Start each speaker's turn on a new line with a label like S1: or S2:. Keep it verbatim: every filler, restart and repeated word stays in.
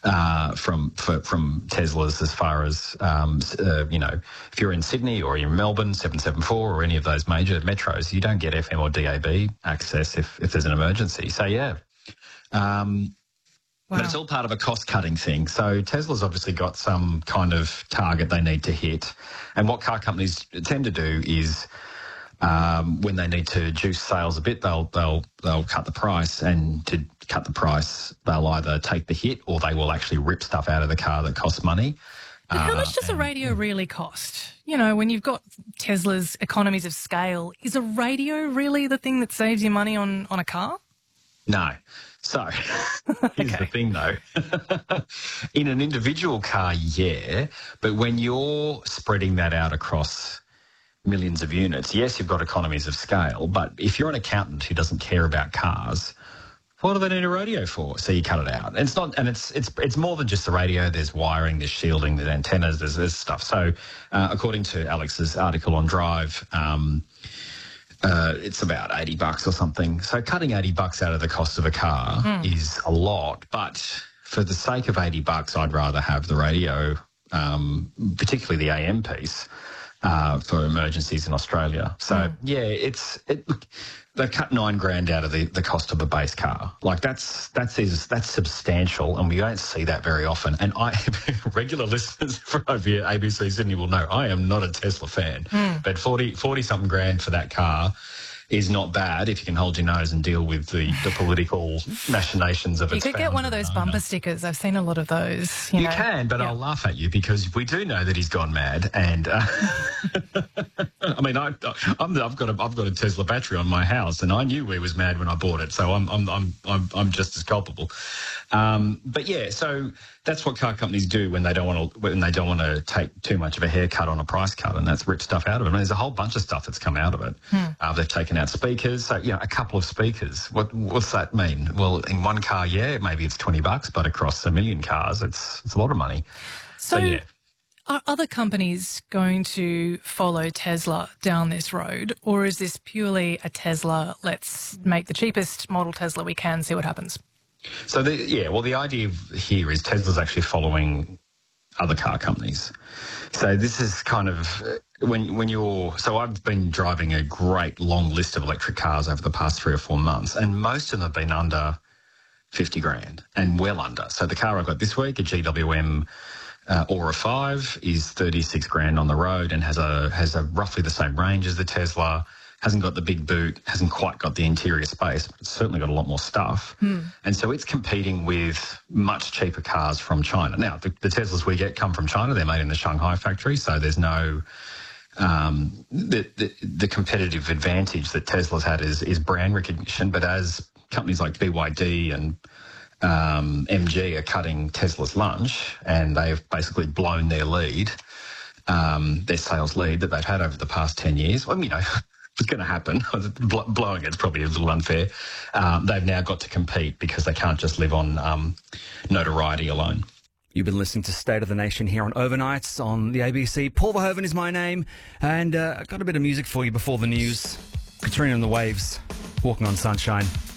S1: uh, from for, from Teslas as far as, um, uh, you know, if you're in Sydney or you're in Melbourne, seven seven four or any of those major metros, you don't get F M or D A B access if, if there's an emergency. So, yeah. Um,
S2: Wow.
S1: But it's all part of a cost-cutting thing. So Tesla's obviously got some kind of target they need to hit. And what car companies tend to do is um, when they need to juice sales a bit, they'll they'll they'll cut the price. And to cut the price, they'll either take the hit or they will actually rip stuff out of the car that costs money.
S2: But how
S1: Uh,
S2: much does a
S1: and-
S2: radio really cost? You know, when you've got Tesla's economies of scale, is a radio really the thing that saves you money on, on a car?
S1: No. So here's
S2: Okay.
S1: the thing, though. In an individual car, yeah, but when you're spreading that out across millions of units, yes, you've got economies of scale, but if you're an accountant who doesn't care about cars, what do they need a radio for? So you cut it out. And it's not, and it's it's it's more than just the radio. There's wiring, there's shielding, there's antennas, there's this stuff. So uh, according to Alex's article on Drive, um, Uh, it's about eighty bucks or something. So cutting eighty bucks out of the cost of a car
S2: Mm.
S1: is a lot. But for the sake of eighty bucks, I'd rather have the radio, um, particularly the A M piece, uh, for emergencies in Australia. So,
S2: Mm.
S1: yeah, it's it, look, they've cut nine grand out of the, the cost of a base car. Like that's that's is that's substantial, and we don't see that very often. And I, regular listeners for over here, A B C Sydney will know I am not a Tesla fan,
S2: Mm.
S1: but forty, forty something grand for that car is not bad if you can hold your nose and deal with the, the political machinations of
S2: You
S1: its
S2: could get one of
S1: founder
S2: those
S1: and owner.
S2: bumper stickers. I've seen a lot of those. You,
S1: You
S2: know.
S1: can, but
S2: Yeah.
S1: I'll laugh at you because we do know that he's gone mad. And uh, I mean, I, I'm, I've got a, I've got a Tesla battery on my house, and I knew he was mad when I bought it, so I'm, I'm, I'm, I'm, I'm just as culpable. Um, but yeah, so that's what car companies do when they don't want to, when they don't want to take too much of a haircut on a price cut, and that's rip stuff out of it. I mean, there's a whole bunch of stuff that's come out of it.
S2: Hmm.
S1: Uh, they've taken out speakers, so you know, a couple of speakers. What, what's that mean? Well, in one car, yeah, maybe it's twenty bucks, but across a million cars, it's it's a lot of money.
S2: So,
S1: So, yeah.
S2: are other companies going to follow Tesla down this road, or is this purely a Tesla, let's make the cheapest model Tesla we can, see what happens?
S1: So, the, yeah, well, the idea here is Tesla's actually following other car companies. So this is kind of uh, when when you're. So I've been driving a great long list of electric cars over the past three or four months, and most of them have been under fifty grand and well under. So the car I got this week, a G W M uh, Aura five, is thirty-six grand on the road and has a has a roughly the same range as the Tesla. Hasn't got the big boot, hasn't quite got the interior space, but it's certainly got a lot more stuff.
S2: Hmm.
S1: And so it's competing with much cheaper cars from China. Now, the, the Teslas we get come from China. They're made in the Shanghai factory, so there's no... Um, the, the, the competitive advantage that Tesla's had is, is brand recognition, but as companies like B Y D and um, M G are cutting Tesla's lunch, and they've basically blown their lead, um, their sales lead that they've had over the past ten years. Well, you know... It's going to happen. Blowing it's probably a little unfair. Um, they've now got to compete because they can't just live on um, notoriety alone.
S3: You've been listening to State of the Nation here on Overnights on the A B C. Paul Verhoeven is my name, and uh, I've got a bit of music for you before the news. Katrina and the Waves, Walking on Sunshine.